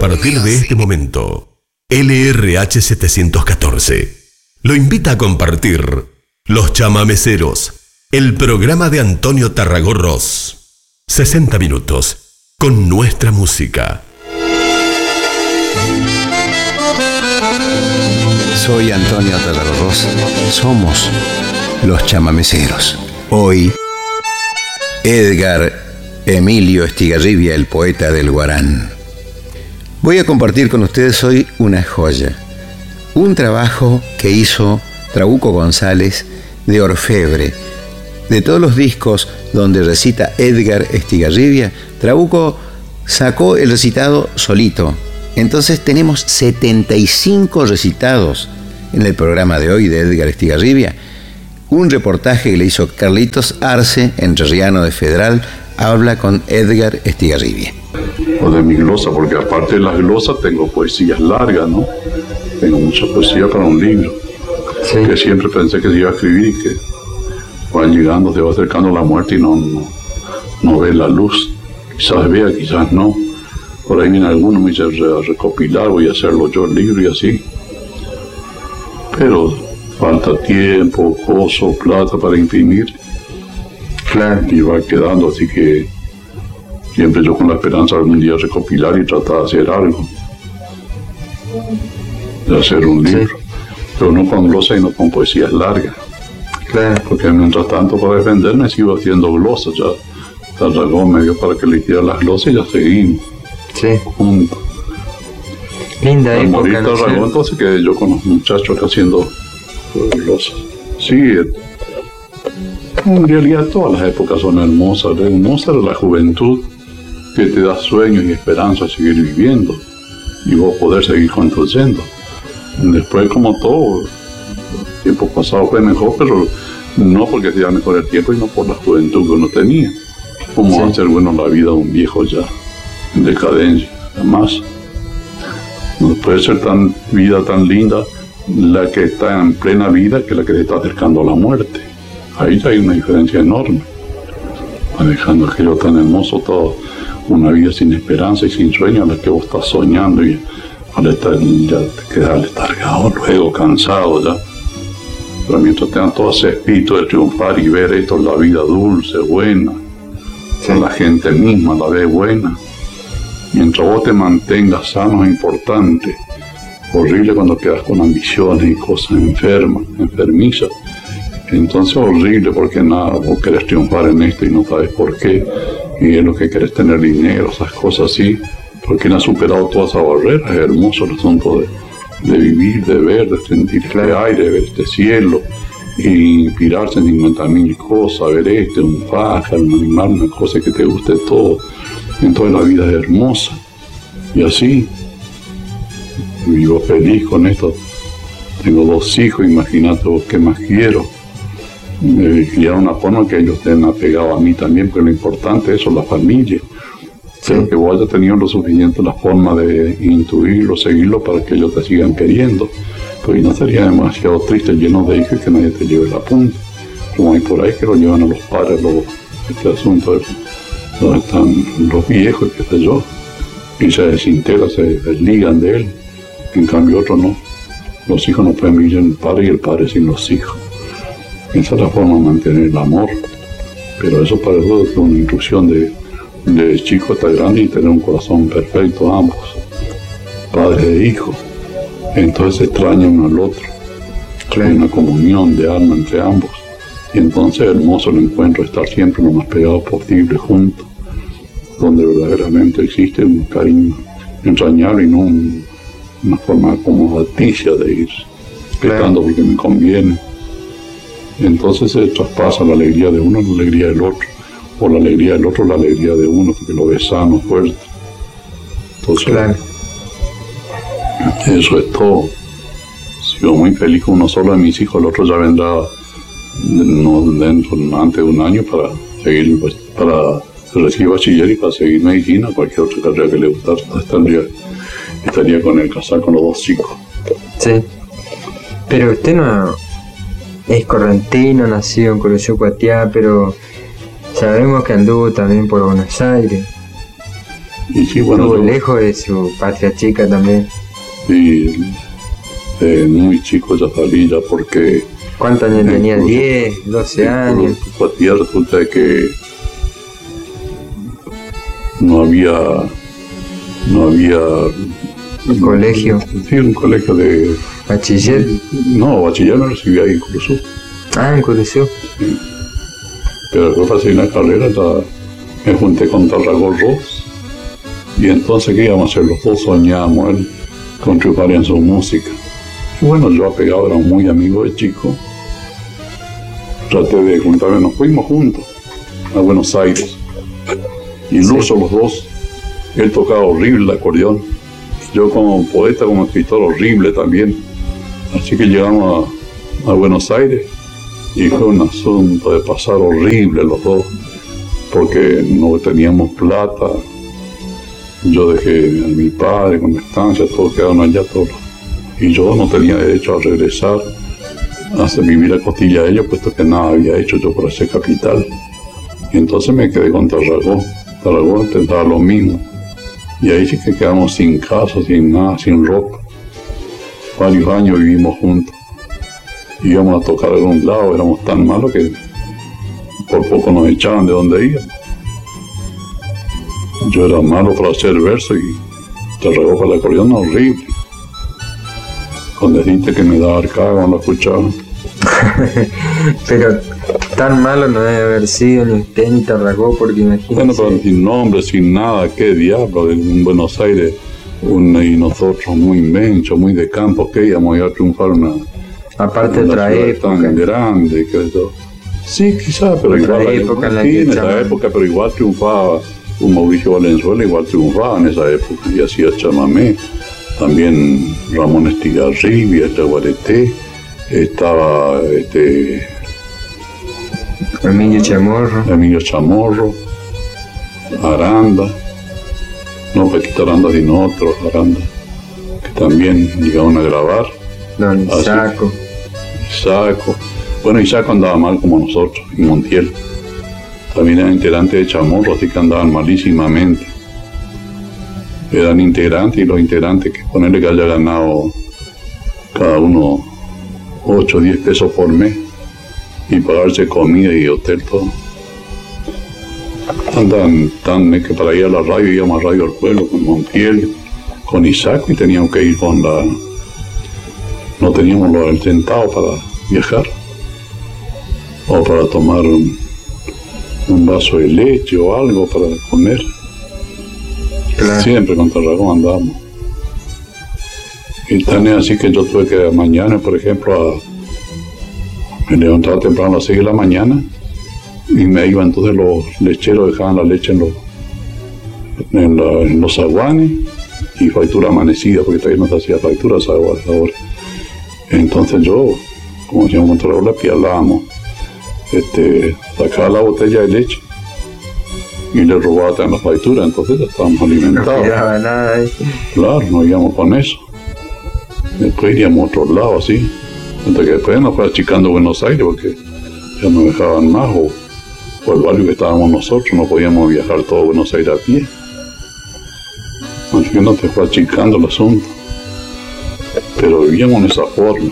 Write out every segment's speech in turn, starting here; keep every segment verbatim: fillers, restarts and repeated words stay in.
partir de este momento, L R H setecientos catorce lo invita a compartir Los Chamameceros, el programa de Antonio Tarragorros. sesenta minutos con nuestra música. Soy Antonio Tarragorros. Somos Los Chamameceros. Hoy, Edgar Emilio Estigarribia, el poeta del Guarán. Voy a compartir con ustedes hoy una joya, un trabajo que hizo Trabuco González de orfebre. De todos los discos donde recita Edgar Estigarribia, Trabuco sacó el recitado solito. Entonces tenemos setenta y cinco recitados en el programa de hoy de Edgar Estigarribia. Un reportaje que le hizo Carlitos Arce, entrerriano de Federal, habla con Edgar Estigarribia. O de mi glosa, porque aparte de las glosas tengo poesías largas, ¿no? Tengo mucha poesía para un libro, sí, que siempre pensé que se iba a escribir y que va llegando, se va acercando la muerte y no, no, no ve la luz. Quizás vea, quizás no. Por ahí viene alguno, me dice a recopilar, voy a hacerlo yo el libro y así. Pero falta tiempo, costo, plata para imprimir. Claro. Y va quedando, así que siempre yo con la esperanza de algún día recopilar y tratar de hacer algo. De hacer un libro. Sí. Pero no con glosas y no con poesías largas. Claro. Porque mientras tanto para defenderme sigo haciendo glosas. Ya Tarragón me dio para que le hiciera las glosas y ya seguimos. Sí. Juntos. Linda Al época. morir Tarragón, ¿no? Entonces quedé yo con los muchachos haciendo glosas. Sí, en realidad todas las épocas son hermosas. Hermosa es la juventud que te da sueños y esperanza a seguir viviendo y vos poder seguir construyendo. Después, como todo, el tiempo pasado fue mejor, pero no porque sea mejor el tiempo, sino por la juventud que uno tenía. ¿Cómo sí. va a ser bueno la vida de un viejo ya en decadencia? Además, no puede ser tan vida tan linda la que está en plena vida que la que se está acercando a la muerte. Ahí ya hay una diferencia enorme. Manejando aquello tan hermoso, todo, una vida sin esperanza y sin sueño, a la que vos estás soñando y al estar, ya te quedas letargado, luego cansado ya. Pero mientras tengas todo ese espíritu de triunfar y ver esto, la vida dulce, buena, sí. la gente misma la ve buena, mientras vos te mantengas sano es importante. Horrible cuando quedas con ambiciones y cosas enfermas, enfermizas. Entonces horrible porque nada, vos querés triunfar en esto y no sabes por qué, y es lo que querés tener dinero, esas cosas así, porque no has superado todas esas barreras. Es hermoso el asunto de, de vivir, de ver, de sentir este aire, de ver este cielo, y inspirarse en cincuenta mil cosas, ver este, un pájaro, un animal, una cosa que te guste todo. Entonces la vida es hermosa, y así vivo feliz con esto. Tengo dos hijos, imagínate vos qué más quiero. Me criaron de una forma que ellos estén apegados a mí también, porque lo importante es eso, la familia. Sí. Pero que vos hayas tenido lo suficiente la forma de intuirlo, seguirlo, para que ellos te sigan queriendo. Pues no sería demasiado triste, lleno de hijos, que nadie te lleve la punta. Como hay por ahí que lo llevan a los padres, los, este asunto de donde están los viejos, qué sé yo, y se desintegran, se desligan de él. En cambio otros no. Los hijos no pueden vivir sin el padre y el padre sin los hijos. Esa es la forma de mantener el amor. Pero eso para eso es una inclusión de, de chico hasta grande y tener un corazón perfecto ambos, padre e hijo. Entonces se extrañan uno al otro. Hay una comunión de alma entre ambos. Y entonces es hermoso el encuentro, estar siempre lo más pegado posible juntos, donde verdaderamente existe un cariño entrañable y no un, una forma acomodaticia de ir pecando porque me conviene. Entonces se traspasa la alegría de uno a la alegría del otro, o la alegría del otro a la alegría de uno, porque lo ve sano, fuerte. Entonces, claro. Eso es todo. Sigo muy feliz con uno solo de mis hijos, el otro ya vendrá no dentro, antes de un año para seguir, para recibir bachiller y para seguir medicina, cualquier otra carrera que le gustara. Estaría, estaría con el casar con los dos chicos. Sí. Pero usted no es correntino, nacido en Curuyú-Cuatiá, pero sabemos que anduvo también por Buenos Aires. Y sí, bueno, Estuvo yo- lejos de su patria chica también. y de muy chico ya salí ya porque ¿Cuántos años tenía? Incluso- diez, doce años. Patía resulta de que no había no había Colegio. Sí, un colegio de Bachiller. no, bachiller no recibía ahí incluso, Ah, en Curicó. pero después para seguir la carrera ya me junté con Tarragó Ross y entonces qué íbamos a hacer, los dos soñábamos él con triunfar en su música. Y bueno, yo apegado era muy amigo de chico, traté de juntarme, nos fuimos juntos a Buenos Aires, ilusos los dos. Él tocaba horrible el acordeón, yo como poeta, como escritor horrible también, así que llegamos a, a Buenos Aires y fue un asunto de pasar horrible los dos, porque no teníamos plata. Yo dejé a mi padre con la estancia, todos quedaron allá, todos. Y yo no tenía derecho a regresar a hacer vivir a costilla de ellos, puesto que nada había hecho yo por hacer capital. Y entonces me quedé con Tarragó. Tarragó intentaba lo mismo. Y ahí sí que quedamos sin casa, sin nada, sin ropa. Varios años vivimos juntos. Íbamos a tocar a algún lado, éramos tan malos que por poco nos echaban de donde íbamos. Yo era malo para hacer verso y Tarragó para el acordeón horrible. Con decirte que me daba arcada cuando lo escuchaba. Pero tan malo no debe haber sido ni usted ni Tarragó, porque Bueno, imagínese. pero sin nombre, sin nada, qué diablo, en Buenos Aires, un, y nosotros muy inmensos, muy de campo, que íbamos a ir a triunfar una, Aparte de una otra ciudad época. tan grande, que eso. Sí, quizás, pero Otra igual, época en la sí, que en esa llamaban. época, pero igual triunfaba un Mauricio Valenzuela, igual triunfaba en esa época, y hacía chamamé. También Ramón Estigarribia, Yaguareté, estaba este, Emilio Chamorro. Emilio Chamorro, Aranda, no Paquito Aranda, sino otros Aranda, que también llegaron a grabar, Don Ah, sí. Isaco. Isaco. Bueno, Isaco andaba mal como nosotros, y Montiel. También era integrante de Chamorro, así que andaban malísimamente. Eran integrantes y los integrantes que ponerle que haya ganado cada uno ocho o diez pesos por mes y pagarse comida y hotel, todo. Andaban tan que para ir a la radio íbamos a Radio del Pueblo con Montiel, con Isaco, y teníamos que ir con la... No teníamos lo del centavo para viajar o para tomar un, un vaso de leche o algo para comer. Claro. Siempre con Tarragó andábamos. Y tan es así que yo tuve que mañana, por ejemplo, a, me levantaba temprano a las seis de la mañana y me iba, entonces los lecheros dejaban la leche en los, en, la- en los zaguanes y factura amanecida, porque todavía no se hacía factura esa hora. Entonces yo, como decíamos con Tarragó, la pialábamos, este, sacaba la botella de leche y le robaba también la factura, entonces ya estábamos No alimentados. cuidaba nada ahí. Claro, nos íbamos con eso. Después iríamos a otro lado, así. Hasta que después nos fue achicando Buenos Aires porque ya no dejaban más, o, o el barrio que estábamos nosotros, no podíamos viajar todo Buenos Aires a pie. Así que no te fue achicando el asunto. Pero vivíamos en esa forma.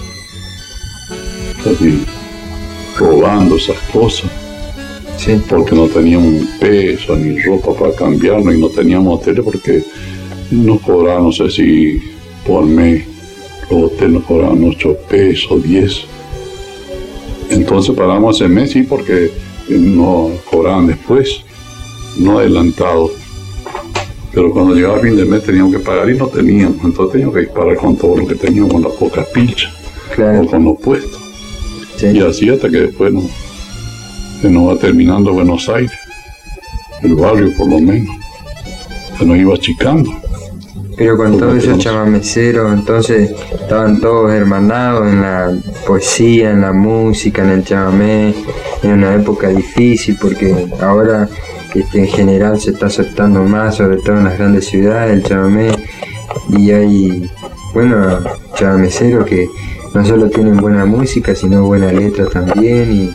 Así, robando esas cosas, Sí. porque no teníamos un peso ni ropa para cambiarnos y no teníamos hoteles porque nos cobraban, no sé si por mes, los hoteles nos cobraban ocho pesos, diez. Entonces pagamos ese mes, sí, porque nos cobraban después, no adelantado. Pero cuando llegaba fin de mes teníamos que pagar y no teníamos, entonces teníamos que disparar con todo lo que teníamos, con las pocas pilchas Claro. o con los puestos. Sí. Y así hasta que después nos, se nos va terminando Buenos Aires, el barrio por lo menos, se nos iba achicando. Pero con todos esos tenemos- chamameceros, entonces estaban todos hermanados en la poesía, en la música, en el chamamé, en una época difícil, porque ahora este, en general se está aceptando más, sobre todo en las grandes ciudades, el chamamé, y hay, bueno, chamameceros que no solo tienen buena música, sino buena letra también, y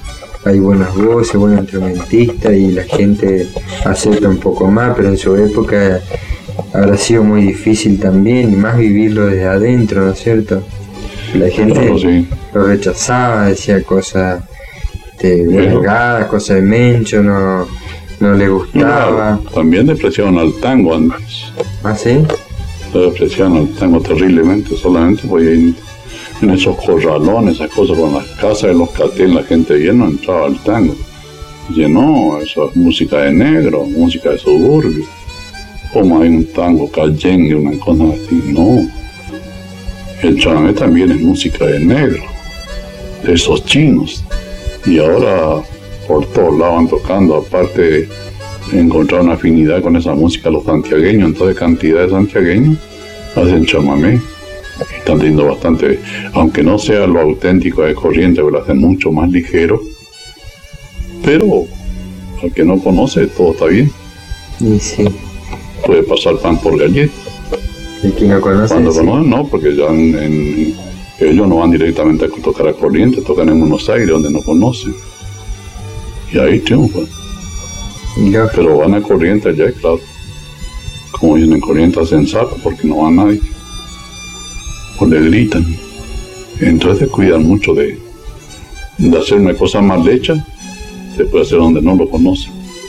hay buenas voces, buenos instrumentistas y la gente acepta un poco más, pero en su época habrá sido muy difícil también, y más vivirlo desde adentro, ¿no es cierto? La gente Claro, sí. lo rechazaba, decía cosas de delgadas, cosas de mencho, no, no le gustaba. Claro, también despreciaban al tango antes. ¿Ah, sí? Lo despreciaban al tango terriblemente, solamente porque en, en esos corralones, esas cosas, con las casas de los catén, la gente bien no entraba al tango. Dice, no, eso es música de negro, música de suburbio. Como hay un tango callengue, una cosa así, no. El chamamé también es música de negro, de esos chinos. Y ahora por todos lados van tocando, aparte de encontrar una afinidad con esa música los santiagueños, entonces cantidad de santiagueños hacen chamamé. Y están teniendo bastante, aunque no sea lo auténtico de Corrientes, que lo hacen mucho más ligero, pero al que no conoce todo está bien. Y sí, Puede pasar pan por galleta. el que no conoce, Cuando sí. conocen, no, porque ya en, en- ellos no van directamente a tocar a Corrientes, tocan en Buenos Aires, donde no conocen. Y ahí triunfan. Y lógico, Pero van a Corrientes allá, y claro. Como dicen en Corrientes, hacen saco porque no va nadie. O le gritan. Entonces se cuidan mucho de, de hacer una cosa mal hecha, se puede hacer donde no lo conocen.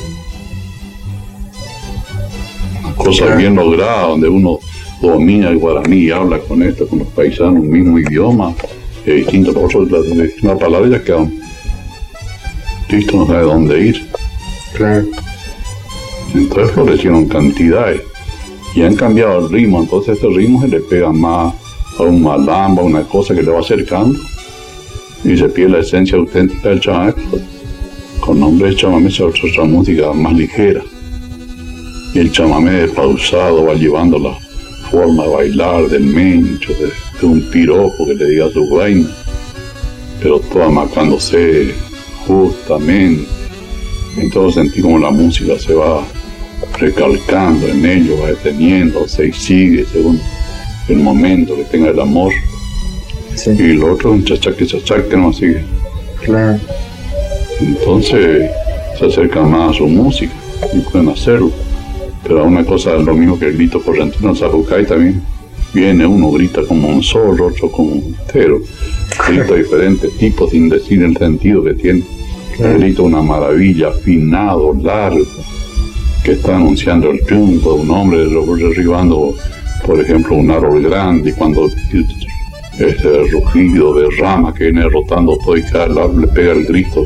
Una cosa Claro. bien lograda, donde uno domina el guaraní y habla con esto, con los paisanos, un mismo idioma, es distinto. Por eso las, las palabras ya quedan. Listo, no sabe dónde ir. claro, Entonces florecieron cantidades y han cambiado el ritmo, entonces este ritmo se le pega más a un malamba, una cosa que le va acercando y se pierde la esencia auténtica del chamamé. Con nombre de chamamé se hace otra música más ligera y el chamamé pausado va llevando la forma de bailar del mencho, de, de un piropo que le diga su vaina, pero todo amacándose justamente. Entonces sentí como la música se va recalcando en ello, va deteniéndose y sigue según el momento que tenga el amor. sí, Y lo otro es un chachaque, chachaque, no sigue. claro, Entonces se acercan más a su música y pueden hacerlo. Pero una cosa es lo mismo que el grito correntino, el zapucay también. Viene uno, grita como un zorro, otro como un entero. Grita de diferentes tipos sin decir el sentido que tiene. El grito es una maravilla, afinado, largo, que está anunciando el triunfo de un hombre derribando, por ejemplo, un árbol grande, y cuando ese rugido de rama que viene derrotando todo y cada árbol le pega el grito.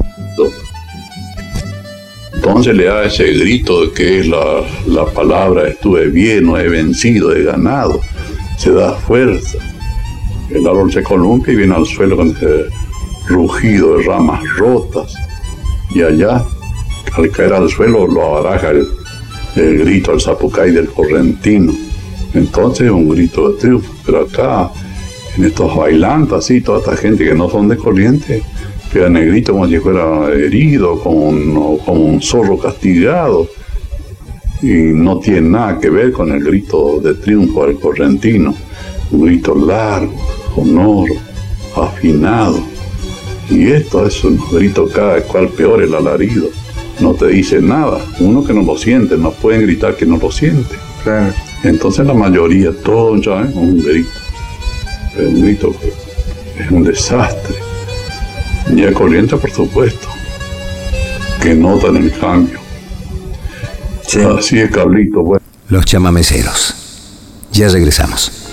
Entonces le da ese grito de que es la, la palabra estuve bien, no he vencido, he ganado. Se da fuerza. El árbol se columpia y viene al suelo con ese rugido de ramas rotas. Y allá, al caer al suelo, lo abaraja el, el grito, el zapucay del correntino. Entonces es un grito de triunfo. Pero acá, en estos bailantes, así, toda esta gente que no son de Corrientes, pegan el grito como si fuera herido, como un, como un zorro castigado. Y no tiene nada que ver con el grito de triunfo del correntino. Un grito largo, sonoro, afinado. Y esto es un grito cada cual peor el alarido. No te dice nada. Uno que no lo siente, no pueden gritar que no lo siente. claro. Entonces la mayoría, todo ya es un grito. Es un grito que es un desastre. Y a Corrientes, por supuesto, que notan el cambio. Sí. Así es, Carlito. Bueno. Los chamameceros. Ya regresamos.